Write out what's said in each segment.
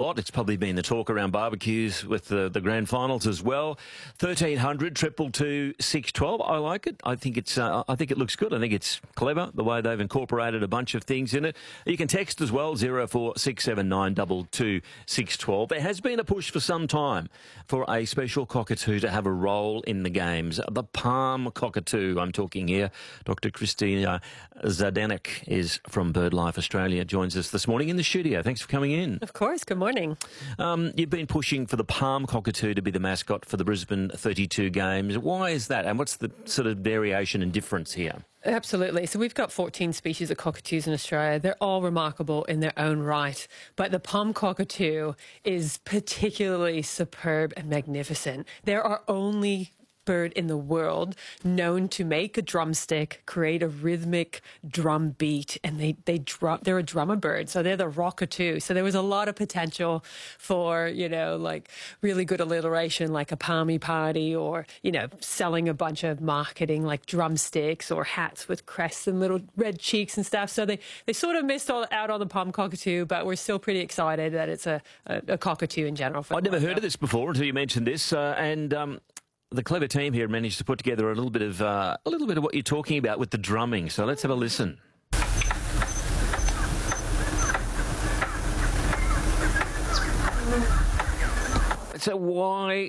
lot. It's probably been the talk around barbecues with the grand finals as well. 1300 222 612. I like it. I think it looks good. I think it's clever the way they've incorporated a bunch of things in it. You can text as well 0467 222 612. There has been a push for some time for a special cockatoo to have a role in the games. The palm cockatoo, I'm talking here. Dr. Christina Zadanek is from BirdLife Australia, joins us this morning in the studio. Thanks for coming in. Of course, good morning. You've been pushing for the palm cockatoo to be the mascot for the Brisbane 32 games. Why is that, and what's the sort of variation and difference here? Absolutely. So we've got 14 species of cockatoos in Australia. They're all remarkable in their own right. But the palm cockatoo is particularly superb and magnificent. There are only bird in the world known to make a drumstick, create a rhythmic drum beat, and they're a drummer bird, so they're the rockatoo. So there was a lot of potential for, like really good alliteration, like a palmy party, or, selling a bunch of marketing like drumsticks or hats with crests and little red cheeks and stuff. So they sort of missed out on the palm cockatoo, but we're still pretty excited that it's a cockatoo in general. I'd never heard of this before until you mentioned this, the clever team here managed to put together a little bit of what you're talking about with the drumming. So let's have a listen. So why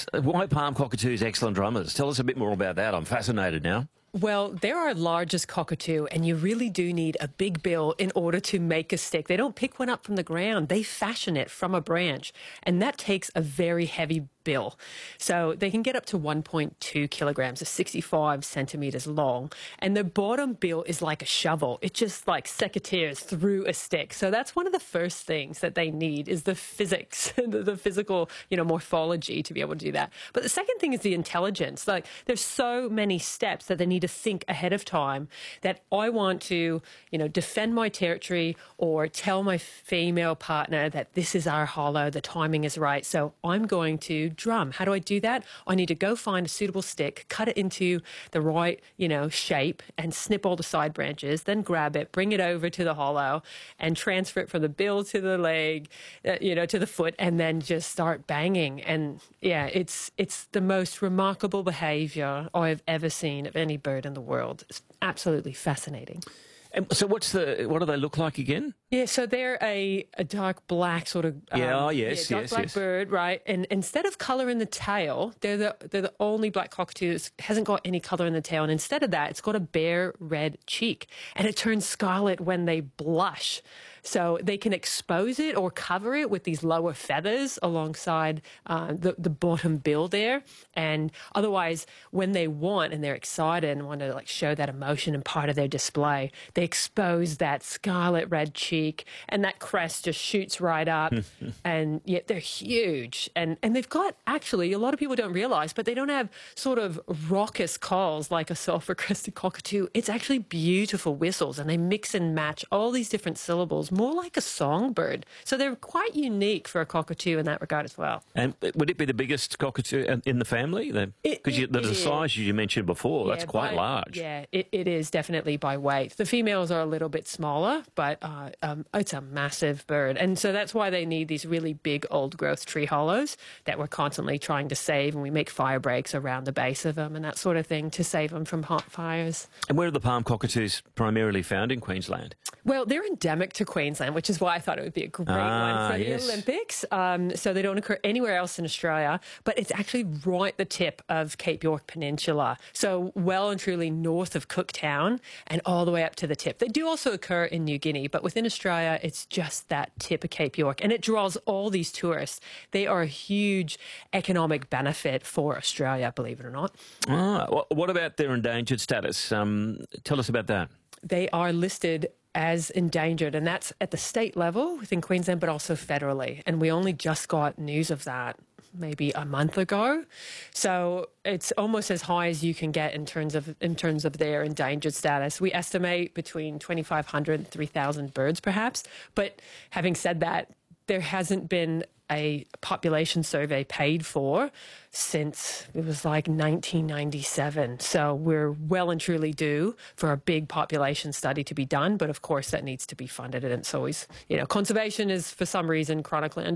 palm cockatoos excellent drummers? Tell us a bit more about that. I'm fascinated now. Well, they're our largest cockatoo, and you really do need a big bill in order to make a stick. They don't pick one up from the ground. They fashion it from a branch, and that takes a very heavy bill. So they can get up to 1.2 kilograms, or 65 centimeters long, and the bottom bill is like a shovel. It just like secateurs through a stick. So that's one of the first things that they need is the physics, the physical, morphology to be able to do that. But the second thing is the intelligence. Like there's so many steps that they need to think ahead of time that I want to, defend my territory or tell my female partner that this is our hollow, the timing is right. So I'm going to drum. How do I do that? I need to go find a suitable stick, cut it into the right, shape and snip all the side branches, then grab it, bring it over to the hollow and transfer it from the bill to the leg, to the foot, and then just start banging. And yeah, it's the most remarkable behavior I've ever seen of any bird in the world. It's absolutely fascinating. And so what do they look like again? Yeah, so they're a dark black sort of dark black bird, right? And instead of colour in the tail, they're the only black cockatoo that hasn't got any colour in the tail. And instead of that, it's got a bare red cheek, and it turns scarlet when they blush. So they can expose it or cover it with these lower feathers alongside the bottom bill there. And otherwise, when they want and they're excited and want to show that emotion and part of their display, they expose that scarlet red cheek, and that crest just shoots right up. And yet they're huge. And they've got, actually, a lot of people don't realise, but they don't have sort of raucous calls like a sulphur-crested cockatoo. It's actually beautiful whistles, and they mix and match all these different syllables, more like a songbird. So they're quite unique for a cockatoo in that regard as well. And would it be the biggest cockatoo in the family? Because the size you mentioned before, that's quite large. Yeah, it is definitely by weight. The females are a little bit smaller, but it's a massive bird. And so that's why they need these really big old-growth tree hollows that we're constantly trying to save, and we make fire breaks around the base of them and that sort of thing to save them from hot fires. And where are the palm cockatoos primarily found in Queensland? Well, they're endemic to Queensland, which is why I thought it would be a great one for the Olympics. So they don't occur anywhere else in Australia, but it's actually right the tip of Cape York Peninsula. So well and truly north of Cooktown and all the way up to the tip. They do also occur in New Guinea, but within Australia, it's just that tip of Cape York. And it draws all these tourists. They are a huge economic benefit for Australia, believe it or not. What about their endangered status? Tell us about that. They are listed as endangered, and that's at the state level within Queensland, but also federally. And we only just got news of that maybe a month ago. So it's almost as high as you can get in terms of their endangered status. We estimate between 2,500 and 3,000 birds, perhaps. But having said that, there hasn't been a population survey paid for since it was like 1997. So we're well and truly due for a big population study to be done. But of course, that needs to be funded. And it's always, conservation is for some reason chronically